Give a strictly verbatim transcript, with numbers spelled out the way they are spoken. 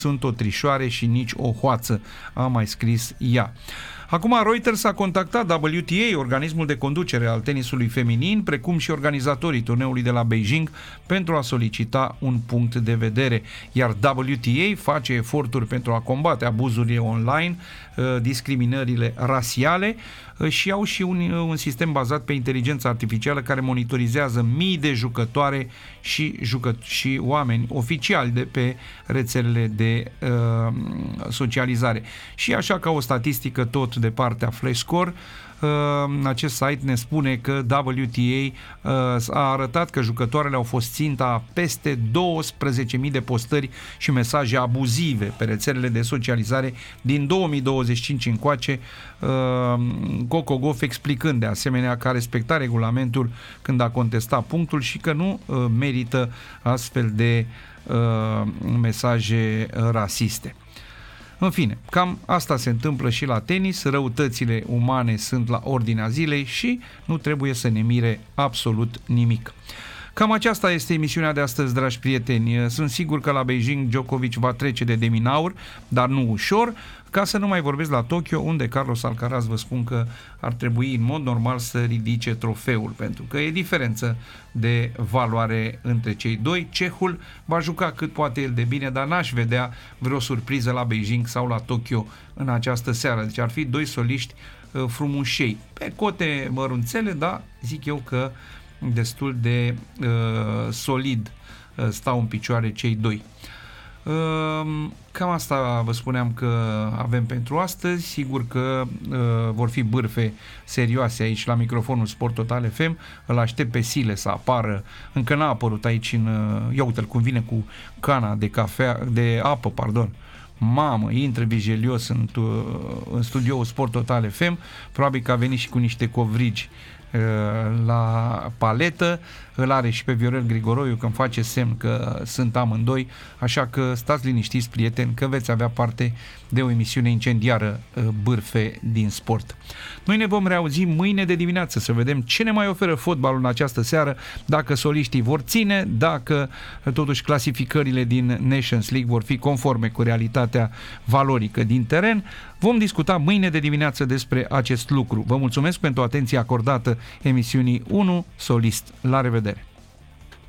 sunt o trișoare și nici o hoață, a mai scris ea. Acum, Reuters a contactat W T A, organismul de conducere al tenisului feminin, precum și organizatorii turneului de la Beijing, pentru a solicita un punct de vedere. Iar W T A face eforturi pentru a combate abuzurile online, discriminările rasiale și au și un, un sistem bazat pe inteligență artificială care monitorizează mii de jucătoare și, jucă, și oameni oficiali de pe rețelele de uh, socializare. Și așa, ca o statistică tot de partea Flashscore, acest site ne spune că W T A a arătat că jucătoarele au fost ținta peste douăsprezece mii de postări și mesaje abuzive pe rețelele de socializare din două mii douăzeci și cinci încoace, Coco Gauff explicând de asemenea că a respectat regulamentul când a contestat punctul și că nu merită astfel de mesaje rasiste. În fine, cam asta se întâmplă și la tenis, răutățile umane sunt la ordinea zilei și nu trebuie să ne mire absolut nimic. Cam aceasta este emisiunea de astăzi, dragi prieteni. Sunt sigur că la Beijing Djokovic va trece de deminaur, dar nu ușor, ca să nu mai vorbesc la Tokyo, unde Carlos Alcaraz, vă spun că ar trebui în mod normal să ridice trofeul, pentru că e diferență de valoare între cei doi. Cehul va juca cât poate el de bine, dar n-aș vedea vreo surpriză la Beijing sau la Tokyo în această seară. Deci ar fi doi soliști uh, frumușei, pe cote mărunțele, dar zic eu că destul de uh, solid uh, stau în picioare cei doi. Uh, cam asta vă spuneam că avem pentru astăzi. Sigur că uh, vor fi bârfe serioase aici la microfonul Sport Total F M. Îl aștept pe Sile să apară. Încă n-a apărut aici în... Uh, ia uite-l cum vine cu cana de cafea, de apă, pardon. Mamă, intră vigilios în, în studioul Sport Total F M. Probabil că a venit și cu niște covrigi la paletă. Îl are și pe Viorel Grigoroiu, când face semn că sunt amândoi, așa că stați liniștiți, prieteni, că veți avea parte de o emisiune incendiară, bârfe din sport. Noi ne vom reauzi mâine de dimineață să vedem ce ne mai oferă fotbalul în această seară, dacă soliștii vor ține, dacă totuși clasificările din Nations League vor fi conforme cu realitatea valorică din teren. Vom discuta mâine de dimineață despre acest lucru. Vă mulțumesc pentru atenția acordată emisiunii unu Solist. La revedere!